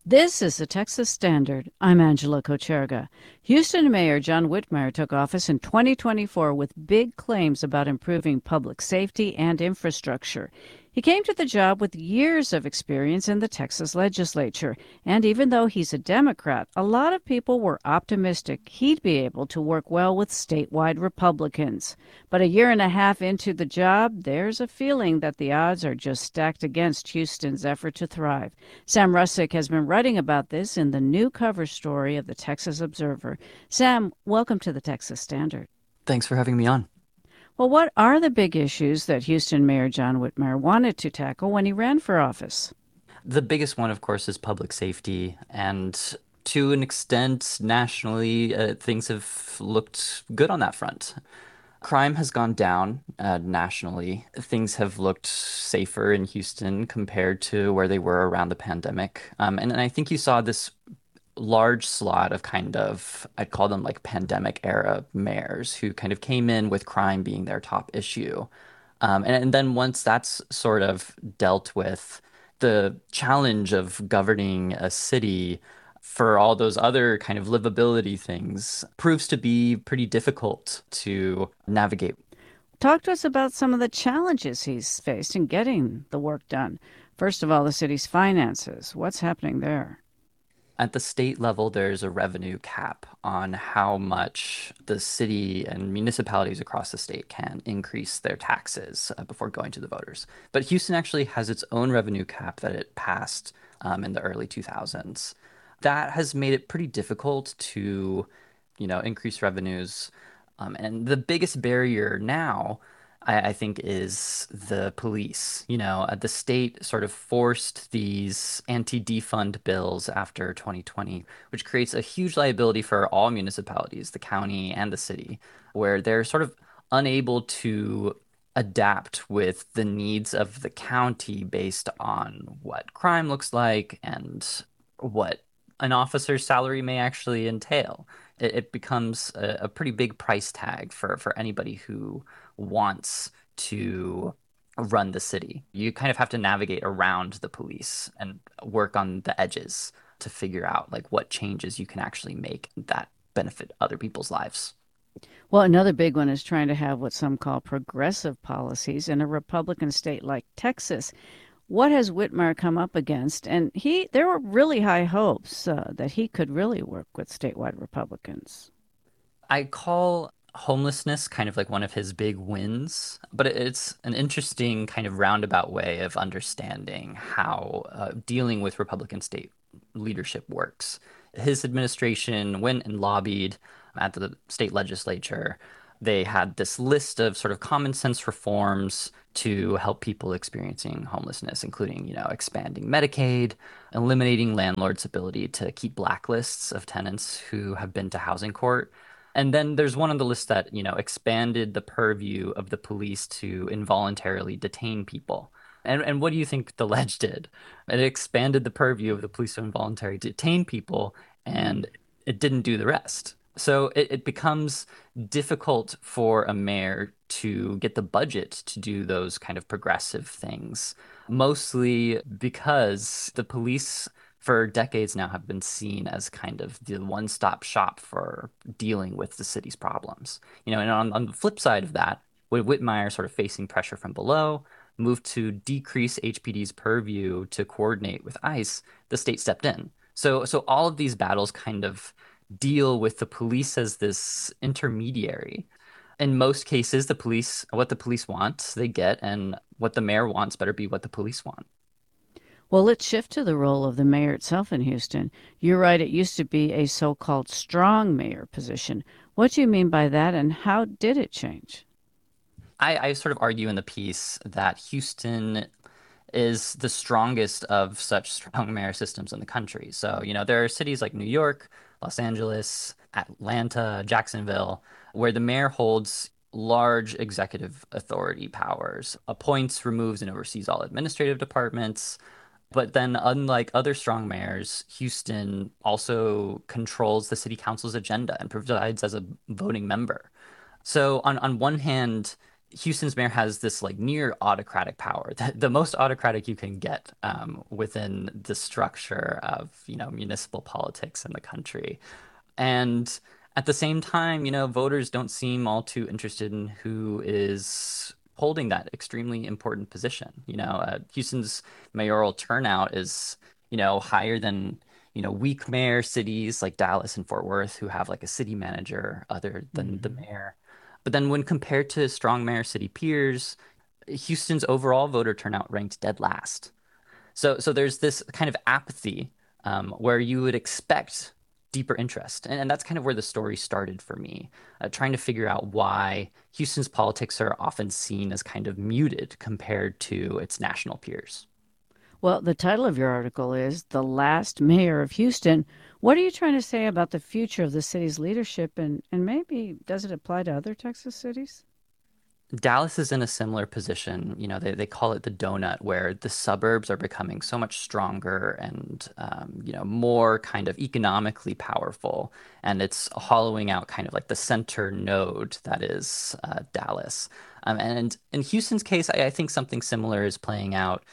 This is the Texas Standard. I'm Angela Kocherga. Houston Mayor John Whitmire took office in 2024 with big claims about improving public safety and infrastructure. He came to the job with years of experience in the Texas legislature, and even though he's a Democrat, a lot of people were optimistic he'd be able to work well with statewide Republicans. But a year and a half into the job, there's a feeling that the odds are just stacked against Houston's effort to thrive. Sam Russick has been writing about this in the new cover story of the Texas Observer. Sam, welcome to the Texas Standard. Thanks for having me on. Well, what are the big issues that Houston Mayor John Whitmire wanted to tackle when he ran for office? The biggest one, of course, is public safety. And to an extent, nationally, things have looked good on that front. Crime has gone down nationally. Things have looked safer in Houston compared to where they were around the pandemic. And I think you saw this large slot of kind of, I'd call them like pandemic era mayors who kind of came in with crime being their top issue. And then once that's sort of dealt with, the challenge of governing a city for all those other kind of livability things proves to be pretty difficult to navigate. Talk to us about some of the challenges he's faced in getting the work done. First of all, the city's finances. What's happening there? At the state level, there's a revenue cap on how much the city and municipalities across the state can increase their taxes before going to the voters. But Houston actually has its own revenue cap that it passed in the early 2000s. That has made it pretty difficult to, increase revenues. And the biggest barrier now I think is the police. The state sort of forced these anti-defund bills after 2020, which creates a huge liability for all municipalities, the county and the city, where they're sort of unable to adapt with the needs of the county based on what crime looks like and what an officer's salary may actually entail. It becomes a pretty big price tag for anybody who wants to run the city. You kind of have to navigate around the police and work on the edges to figure out like what changes you can actually make that benefit other people's lives. Well, another big one is trying to have what some call progressive policies in a Republican state like Texas. What has Whitmire come up against? And there were really high hopes that he could really work with statewide Republicans. I call homelessness kind of like one of his big wins, but it's an interesting kind of roundabout way of understanding how dealing with Republican state leadership works. His administration went and lobbied at the state legislature. They had this list of sort of common sense reforms to help people experiencing homelessness, including, expanding Medicaid, eliminating landlords' ability to keep blacklists of tenants who have been to housing court. And then there's one on the list that, expanded the purview of the police to involuntarily detain people. And what do you think the ledge did? It expanded the purview of the police to involuntarily detain people, and it didn't do the rest. So it becomes difficult for a mayor to get the budget to do those kind of progressive things, mostly because the police for decades now have been seen as kind of the one-stop shop for dealing with the city's problems. And on the flip side of that, with Whitmire sort of facing pressure from below, moved to decrease HPD's purview to coordinate with ICE, the state stepped in. So all of these battles kind of deal with the police as this intermediary. In most cases, what the police want, they get, and what the mayor wants better be what the police want. Well, let's shift to the role of the mayor itself in Houston. You're right, it used to be a so called strong mayor position. What do you mean by that, and how did it change? I sort of argue in the piece that Houston is the strongest of such strong mayor systems in the country. So, there are cities like New York, Los Angeles, Atlanta, Jacksonville, where the mayor holds large executive authority powers, appoints, removes, and oversees all administrative departments. But then, unlike other strong mayors, Houston also controls the city council's agenda and presides as a voting member. So, on one hand, Houston's mayor has this like near autocratic power, the most autocratic you can get within the structure of, municipal politics in the country. And at the same time, voters don't seem all too interested in who is holding that extremely important position. Houston's mayoral turnout is, higher than, weak mayor cities like Dallas and Fort Worth, who have like a city manager other than the mayor. But then when compared to strong mayor city peers, Houston's overall voter turnout ranked dead last. So there's this kind of apathy where you would expect deeper interest. And that's kind of where the story started for me, trying to figure out why Houston's politics are often seen as kind of muted compared to its national peers. Well, the title of your article is The Last Mayor of Houston. What are you trying to say about the future of the city's leadership, and maybe does it apply to other Texas cities? Dallas is in a similar position. They call it the donut, where the suburbs are becoming so much stronger and, more kind of economically powerful. And it's hollowing out kind of like the center node that is Dallas. And in Houston's case, I think something similar is playing out.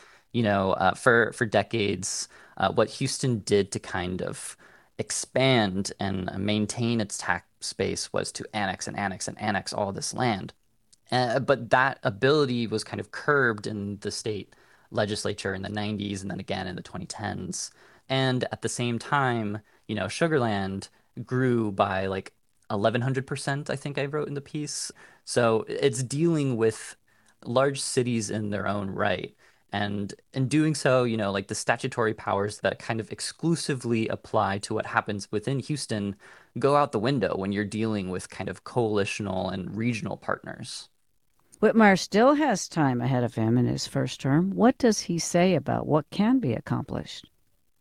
For decades, what Houston did to kind of expand and maintain its tax base was to annex and annex and annex all this land. But that ability was kind of curbed in the state legislature in the 90s and then again in the 2010s. And at the same time, Sugar Land grew by like 1,100%, I think I wrote in the piece. So it's dealing with large cities in their own right. And in doing so, like the statutory powers that kind of exclusively apply to what happens within Houston go out the window when you're dealing with kind of coalitional and regional partners. Whitmire still has time ahead of him in his first term. What does he say about what can be accomplished?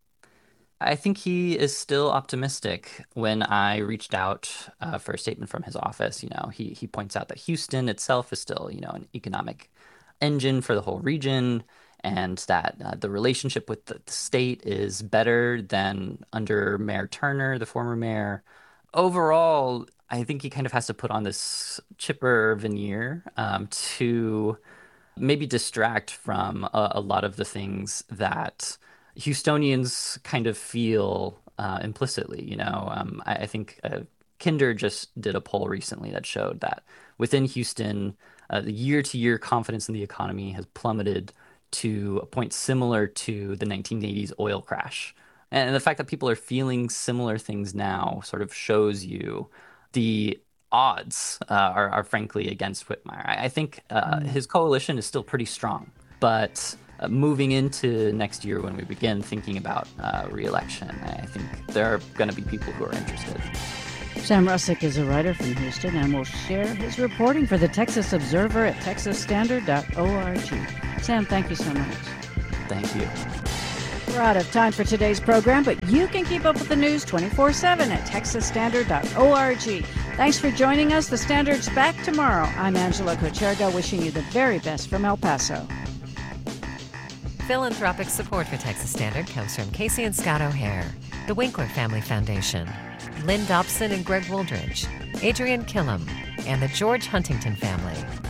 I think he is still optimistic. When I reached out for a statement from his office, he points out that Houston itself is still, an economic engine for the whole region, and that the relationship with the state is better than under Mayor Turner, the former mayor. Overall, I think he kind of has to put on this chipper veneer to maybe distract from a lot of the things that Houstonians kind of feel implicitly. I think Kinder just did a poll recently that showed that within Houston, the year-to-year confidence in the economy has plummeted to a point similar to the 1980s oil crash. And the fact that people are feeling similar things now sort of shows you the odds are frankly against Whitmire. I think his coalition is still pretty strong, but moving into next year when we begin thinking about re-election, I think there are going to be people who are interested. Sam Russick is a writer from Houston and will share his reporting for the Texas Observer at texasstandard.org. Sam, thank you so much. Thank you. We're out of time for today's program, but you can keep up with the news 24/7 at texasstandard.org. Thanks for joining us. The Standard's back tomorrow. I'm Angela Kocherga, wishing you the very best from El Paso. Philanthropic support for Texas Standard comes from Casey and Scott O'Hare, the Winkler Family Foundation, Lynn Dobson and Greg Wooldridge, Adrian Killam, and the George Huntington family.